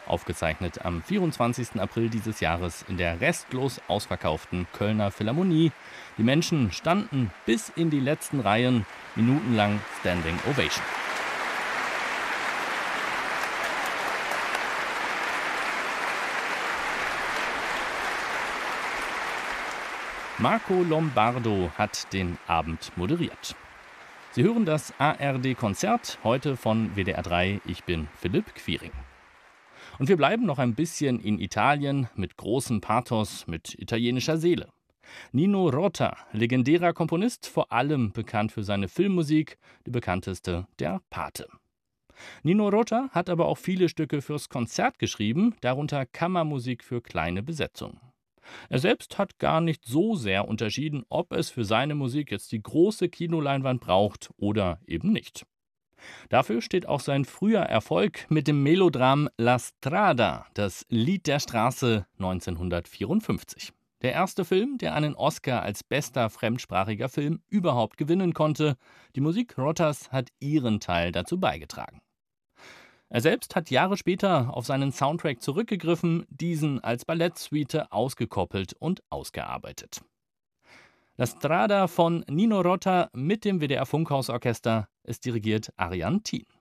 aufgezeichnet am 24. April dieses Jahres in der restlos ausverkauften Kölner Philharmonie. Die Menschen standen bis in die letzten Reihen, minutenlang Standing Ovation. Marco Lombardo hat den Abend moderiert. Sie hören das ARD-Konzert, heute von WDR 3. Ich bin Philipp Quiring. Und wir bleiben noch ein bisschen in Italien mit großem Pathos, mit italienischer Seele. Nino Rota, legendärer Komponist, vor allem bekannt für seine Filmmusik, die bekannteste der Pate. Nino Rota hat aber auch viele Stücke fürs Konzert geschrieben, darunter Kammermusik für kleine Besetzung. Er selbst hat gar nicht so sehr unterschieden, ob es für seine Musik jetzt die große Kinoleinwand braucht oder eben nicht. Dafür steht auch sein früher Erfolg mit dem Melodram La Strada, das Lied der Straße 1954. Der erste Film, der einen Oscar als bester fremdsprachiger Film überhaupt gewinnen konnte. Die Musik Rotas hat ihren Teil dazu beigetragen. Er selbst hat Jahre später auf seinen Soundtrack zurückgegriffen, diesen als Ballettsuite ausgekoppelt und ausgearbeitet. La Strada von Nino Rota mit dem WDR Funkhausorchester. Es dirigiert Ariane Thien.